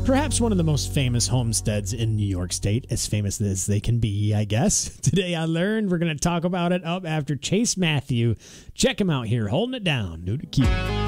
Perhaps one of the most famous homesteads in New York State, as famous as they can be, I guess. Today I we're going to talk about it up after Chase Matthew. Check him out here, holding it down. New to Q.